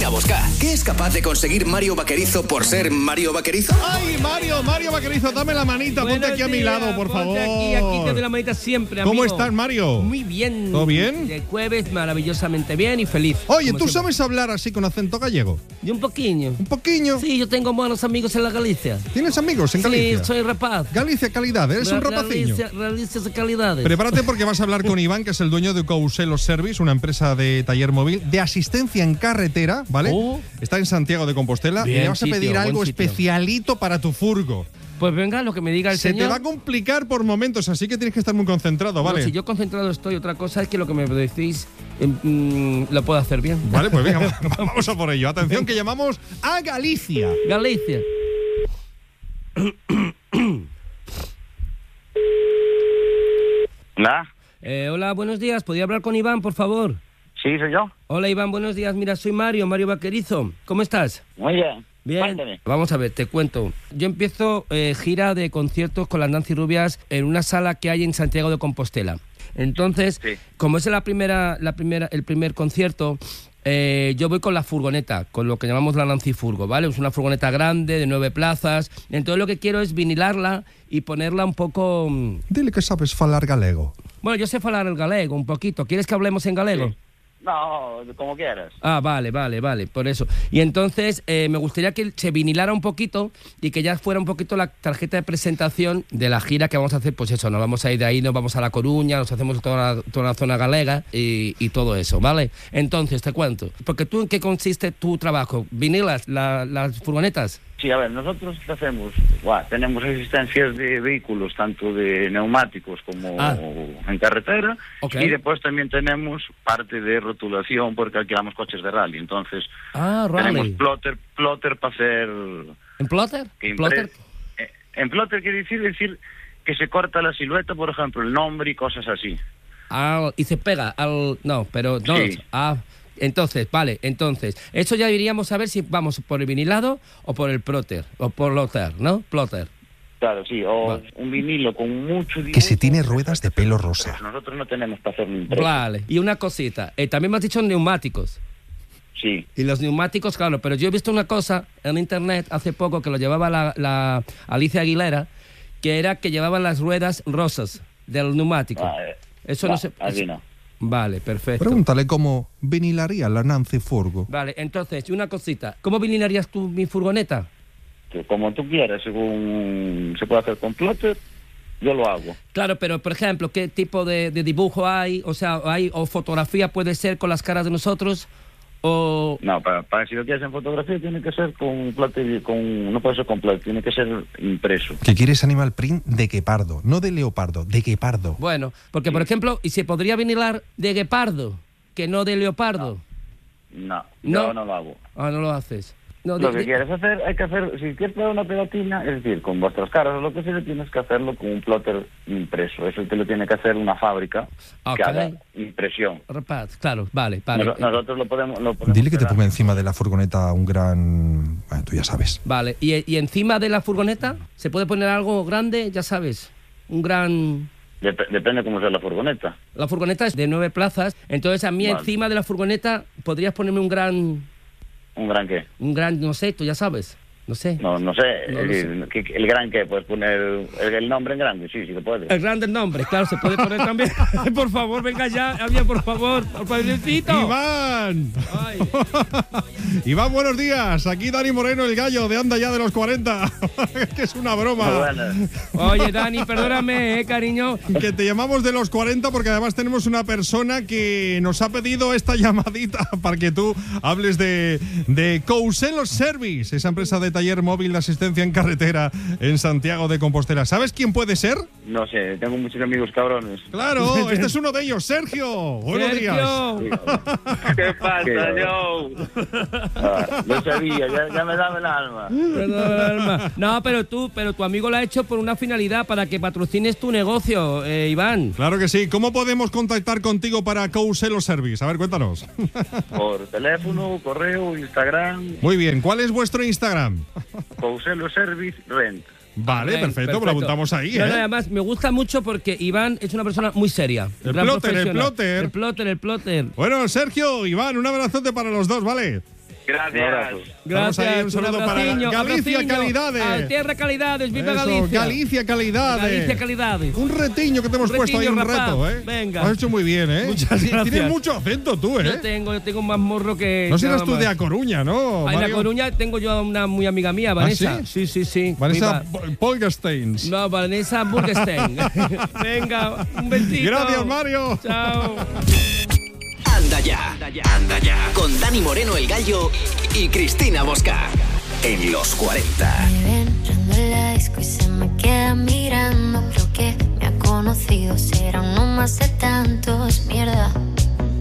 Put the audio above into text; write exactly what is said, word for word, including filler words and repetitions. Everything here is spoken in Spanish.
octavos K. ¿Qué es capaz de conseguir Mario Vaquerizo por ser Mario Vaquerizo? ¡Ay, Mario, Mario Vaquerizo, dame la manita! Buenos ponte aquí a mi días, lado, por ponte favor. Aquí, aquí te doy la manita siempre, amigo. ¿Cómo estás, Mario? Muy bien. ¿Todo bien? De jueves, maravillosamente bien y feliz. Oye, como ¿tú siempre. sabes hablar así con acento gallego? Y un poquillo. ¿Un poquillo? Sí, yo tengo buenos amigos en la Galicia. ¿Tienes amigos en Galicia? Sí, soy rapaz. Galicia calidad, eres un Ra- rapaciño. Galicia- Galicia de calidades. Prepárate porque vas a hablar con Iván, que es el dueño de Couselos Service, una empresa de taller móvil de asistencia en carretera, ¿vale? Oh. Está en Santiago de Compostela y Bien, le vas a sitio, pedir buen algo sitio. especialito para tu furgo. Pues venga, lo que me diga el Se señor. te va a complicar por momentos, así que tienes que estar muy concentrado, ¿vale? No, si yo concentrado estoy, otra cosa es que lo que me decís eh, mm, lo puedo hacer bien. Vale, pues venga, vamos a por ello. Atención que llamamos a Galicia. Galicia. ¿Hola? Eh, hola, buenos días. ¿Podría hablar con Iván, por favor? Sí, soy yo. Hola, Iván, buenos días. Mira, soy Mario, Mario Vaquerizo. ¿Cómo estás? Muy bien. Bien. Cuéntame. Vamos a ver, te cuento. Yo empiezo eh, gira de conciertos con las Nancy Rubias en una sala que hay en Santiago de Compostela. Entonces, Sí. como es la primera, la primera, el primer concierto, eh, yo voy con la furgoneta, con lo que llamamos la Nancy Furgo, ¿vale? Es una furgoneta grande, de nueve plazas. Entonces lo que quiero es vinilarla y ponerla un poco... mm, Dile que sabes falar galego. Bueno, yo sé hablar el galego un poquito. ¿Quieres que hablemos en galego? Sí. No, como quieras. Ah, vale, vale, vale, por eso. Y entonces eh, me gustaría que se vinilara un poquito y que ya fuera un poquito la tarjeta de presentación de la gira que vamos a hacer. Pues eso, nos vamos a ir de ahí, nos vamos a La Coruña, nos hacemos toda la, toda la zona galega y, y todo eso, ¿vale? Entonces, te cuento. Porque tú, ¿en qué consiste tu trabajo? ¿Vinilas la, las furgonetas? Sí, a ver, nosotros hacemos, guau, tenemos asistencias de vehículos, tanto de neumáticos como Ah. en carretera, Ok. y después también tenemos parte de rotulación porque alquilamos coches de rally. Entonces, Ah, tenemos rally. plotter, plotter para hacer... ¿En plotter? que impre- ¿Plotter? Eh, En plotter quiere decir, decir que se corta la silueta, por ejemplo, el nombre y cosas así. Ah, y se pega al... No, pero no. Sí. Ah, entonces, vale, entonces. Eso ya iríamos a ver si vamos por el vinilado o por el plotter, o por plotter, ¿no? Plotter. Claro, sí, o Vale. un vinilo con mucho dibujo. Que si tiene ruedas de pelo rosa. Pero nosotros no tenemos para hacer un impreso. Vale. Y una cosita. eh, también me has dicho neumáticos. Sí, Y los neumáticos, claro, pero yo he visto una cosa en internet hace poco que lo llevaba la, la Alicia Aguilera, que era que llevaban las ruedas rosas del neumático. ah, eh, Eso no, no se... así eso- no. Vale, perfecto. Pregúntale cómo vinilaría la Nancy Furgo. Vale, entonces, una cosita. ¿Cómo vinilarías tú mi furgoneta? Que como tú quieras, según se puede hacer con plotter, yo lo hago. Claro, pero por ejemplo, ¿qué tipo de, de dibujo hay? O sea, hay o fotografía puede ser con las caras de nosotros o... No, para, para si lo quieres en fotografía tiene que ser con plotter, con, no puede ser con plotter, tiene que ser impreso. Que quieres animal print de guepardo, no de leopardo, de guepardo. Bueno, porque por ejemplo, y se podría vinilar de guepardo, que no de leopardo. No, No. yo no lo hago. Ah, no lo haces. No, Lo di- que di- quieres hacer, hay que hacer, si quieres poner una pegatina, es decir, con vuestras caras o lo que sea, tienes que hacerlo con un plotter impreso. Eso te lo tiene que hacer una fábrica Ok. que haga impresión. Rapaz, claro, vale, vale. Nos- nosotros lo podemos... Lo podemos Dile que te pegar. ponga encima de la furgoneta un gran... Bueno, tú ya sabes. Vale, y, y encima de la furgoneta se puede poner algo grande, ya sabes, un gran... Dep- depende cómo sea la furgoneta. La furgoneta es de nueve plazas, entonces a mí Vale. encima de la furgoneta podrías ponerme un gran... ¿Un gran qué? Un gran, no sé, tú ya sabes, no sé. No, no sé. No es lo decir, ¿qué- ¿el gran qué? ¿Puedes poner el, el nombre en grande? Sí, sí se puede. El grande nombre, claro, se puede poner también. Por favor, venga ya, Javier, por favor, por favorcito. ¡Iván! Ay. Iván, buenos días. Aquí Dani Moreno, el gallo de Anda Ya de los cuarenta. Que es una broma. Muy buenas. Oye, Dani, perdóname, eh, cariño. Que te llamamos de los cuarenta porque además tenemos una persona que nos ha pedido esta llamadita para que tú hables de, de Couselos Service, esa empresa de taller móvil de asistencia en carretera en Santiago de Compostela. ¿Sabes quién puede ser? No sé, tengo muchos amigos cabrones. Claro, este es uno de ellos, Sergio. Buenos días. Sergio. ¿Qué pasa, Qué- Joe? Ah, lo sabía, ya, ya me daba el alma. Perdón, alma. No, pero tú, pero tu amigo lo ha hecho por una finalidad, para que patrocines tu negocio, eh, Iván. Claro que sí. ¿Cómo podemos contactar contigo para Couselos Service? A ver, cuéntanos. Por teléfono, correo, Instagram, Muy bien. ¿Cuál es vuestro Instagram? Couselos Service Rent. Vale, Bien, perfecto, Lo apuntamos ahí, No, ¿eh? no, además, me gusta mucho porque Iván es una persona muy seria. El gran plotter, el profesional. plotter. El plotter, el plotter. Bueno, Sergio, Iván, un abrazote para los dos, ¿vale? Gracias. Un abrazo. Vamos ahí, un saludo para abraciño, Galicia abraciño. Calidades. A tierra Calidades, viva Eso, Galicia. Galicia Calidades. Galicia Calidades. Un retiño que te hemos Un puesto ahí, un retiño, rapaz. reto, ¿eh? Venga. Lo has hecho muy bien, ¿eh? Muchas Ti- gracias. Tienes mucho acento tú, ¿eh? Yo tengo, yo tengo más morro que. No serás nada tú más. de A Coruña, ¿no? Ah, en La Mario? Coruña tengo yo a una muy amiga mía, Vanessa. sí? sí, sí, sí. Vanessa Viva- P- Polgasteins. No, Vanessa Burgestein. Venga, un besito. Gracias, Mario. Chao. Anda ya, anda ya. Con Dani Moreno el Gallo y Cristina Bosca. En los cuarenta. Me ven entrando en la disco y se me queda mirando. Creo que me ha conocido, será uno más de tantos. Mierda.